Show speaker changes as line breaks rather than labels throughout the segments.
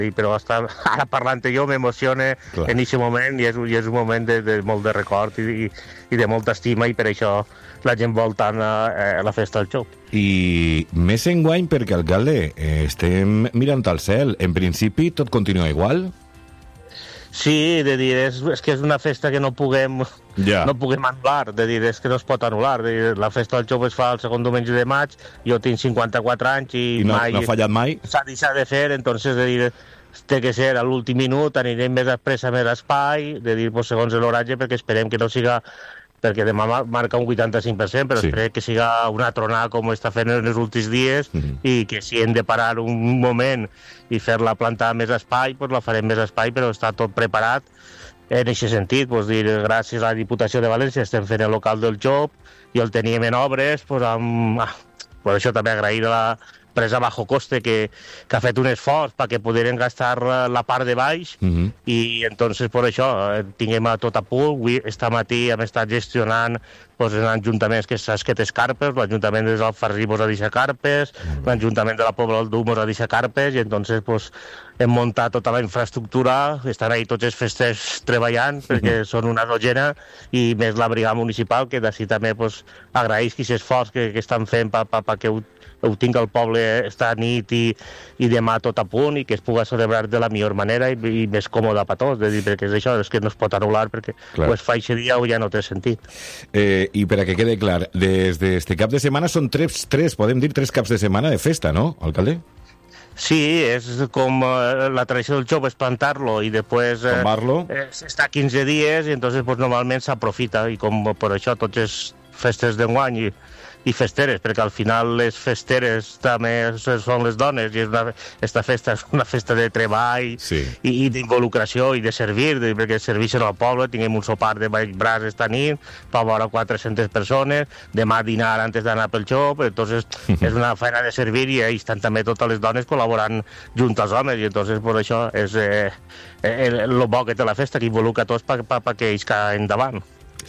però ara parlant jo m'emociona en aquest moment i és un moment de molt de record i de molta estima, i per això la gent vol tant a la festa del Xop.
I més enguany perquè, alcalde, estem mirant al cel. En principi tot continua igual?
Sí, de dir, és que és una festa que no puguem anul·lar, de dir, és que no es pot anul·lar. La festa del Xop es fa el segon diumenge de maig, jo tinc 54 anys i
no
mai
ha fallat mai?
S'ha deixat de fer, entonces, de dir, té que ser a l'últim minut, anirem més expressa, més espai, de dir, pues, segons l'horatge, perquè esperem que no siga, perquè demà marca un 85%, però esperem que siga una tronada com està fent en els últims dies, i que si hem de parar un moment i fer-la plantar més espai, pues la farem més espai, però està tot preparat en aquest sentit. Pues, dir, gràcies a la Diputació de València estem fent el local del Xop i el teníem en obres, pues, per això també agrair a la empresa Bajo Coste que ha fet un esforç perquè pogueren gastar la part de baix, i entonces per això tinguem tot a punt. Esta matí hem estat gestionant en ajuntaments que s'ha esquet carpes, l'Ajuntament dels Alfarrasí ha deixat carpes, l'Ajuntament de la Pobla del Dum ha deixat carpes, i entonces hem muntat tota la infraestructura, estan ahí tots els festers treballant perquè són una dotena, i més la brigada municipal, que d'ací també agraeix aquest esforç que estan fent perquè ho tinc el poble esta nit i demà tot a punt, i que es pugui celebrar de la millor manera i més còmode per tots, perquè és això, és que no es pot anul·lar perquè o es fa aquest dia o ja no té sentit.
I per a que quede clar, des d'este cap de setmana són podem dir tres caps de setmana de festa, no, alcalde?
Sí, és com la tradició del Xop, és plantar-lo i després està 15 dies, i entonces normalment s'aprofita, i com per això tots els festes d'enguany i festeres, perquè al final les festeres també són les dones, i esta festa és una festa de treball i d'involucració i de servir, perquè serveixen al poble. Tinguem un sopar de baix braç esta nit per veure 400 persones, demà dinar antes d'anar pel Xop, entonces és una feina de servir, i ahí estan també totes les dones col·laborant junt als homes, i entonces per això és el bo que té la festa, que involucra tots perquè ells caen endavant.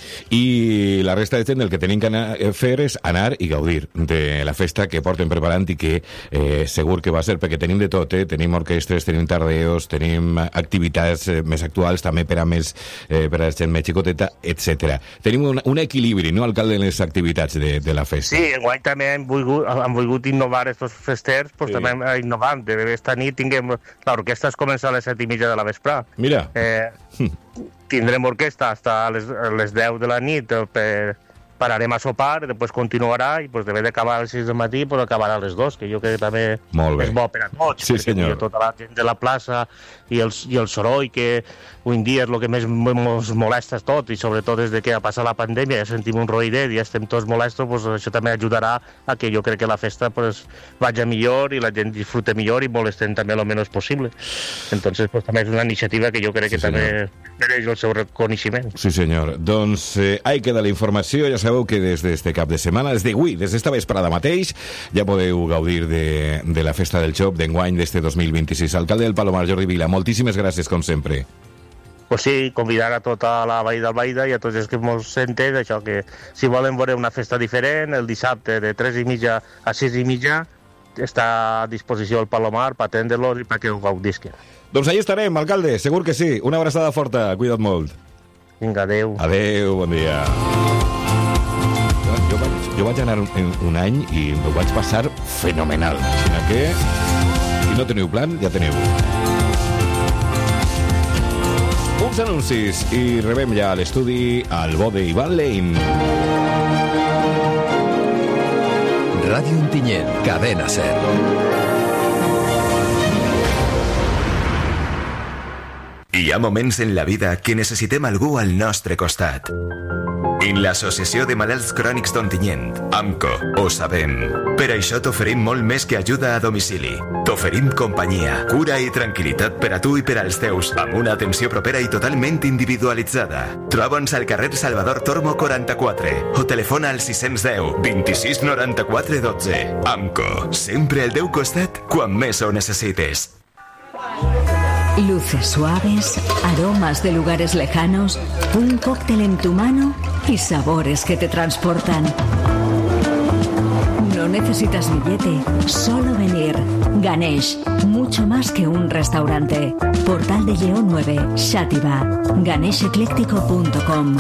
I la resta de gent el que tenim que fer és anar i gaudir de la festa que porten preparant, i que segur que va ser, perquè tenim de tot, tenim orquestres, tenim tardeos, tenim activitats més actuals, també per a gent més xicoteta, etc. Tenim un equilibri, no, alcalde, en les activitats de la festa?
Sí, enguany també hem volgut innovar aquests festers, també innovant. Esta nit tinguem l'orquestra, es comença a les 7:30 de la vesprà.
Mira.
Tindrem orquestra fins a les 10 de la nit, pararem a sopar, després continuarà, i deve d'acabar a les 6 del matí, però acabarà a les 2, que jo crec que també és bo per a tots.
Sí, senyor.
Tota la gent de la plaça i el soroll, que avui en dia és el que més ens molesta tot, i sobretot des que ha passat la pandèmia ja sentim un roïdet i ja estem tots molestos, això també ajudarà a que jo crec que la festa vagi millor i la gent disfrute millor i molestem també el menys possible. Entonces també és una iniciativa que jo crec que també mereix el seu reconeixement.
Sí, senyor. Doncs ahí queda la informació. Ja sabeu que des d'este cap de setmana, des d'avui, des d'esta vesprada mateix, ja podeu gaudir de la festa del Xop d'enguany d'este 2026. Alcalde del Palomar, Jordi Vila, moltíssimes gràcies, com sempre.
Pues sí, convidar a tota la Vall d'Albaida i a tots els que ens senten, això, que si volen veure una festa diferent, el dissabte de 3:30 a 6:30 està a disposició el Palomar per atendre-los i perquè ho gaudisquen.
Doncs ahí estarem, alcalde, segur que sí. Una abraçada forta, cuida't molt.
Vinga, adeu.
Adeu, bon dia. Jo vaig anar un any i m'ho vaig passar fenomenal. Així que, si no teniu plan, ja teniu. Uns anuncis i rebem ja a l'estudi al Bode i Van Lein.
Ràdio Ontinyent, Cadena 100.
Hi ha moments en la vida que necessitem algú al nostre costat. En l'Associació de Malalts Crònics d'Ontinyent, AMCO, ho sabem. Per això t'oferim molt més que ajuda a domicili. T'oferim companyia, cura i tranquil·litat per a tu i per als teus, amb una atenció propera i totalment individualitzada. Troba'ns al carrer Salvador Tormo 44 o telefona al 610 26 94 12. AMCO, sempre al teu costat quan més ho necessites.
Luces suaves, aromas de lugares lejanos, un cóctel en tu mano y sabores que te transportan. No necesitas billete, solo venir. Ganesh, mucho más que un restaurante. Portal de Lleó 9, Xàtiva. ganeshecléctico.com.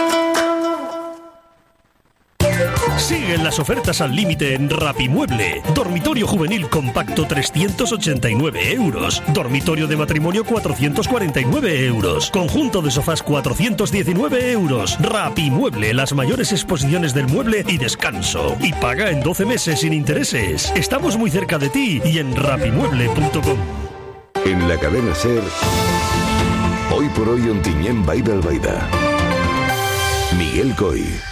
Siguen las ofertas al límite en Rapimueble. Dormitorio juvenil compacto 389 euros. Dormitorio de matrimonio 449 euros. Conjunto de sofás 419 euros. Rapimueble, las mayores exposiciones del mueble y descanso. Y paga en 12 meses sin intereses. Estamos muy cerca de ti y en rapimueble.com.
En la cadena SER, hoy por hoy Ontinyent Baida Albaida. Miguel Coy.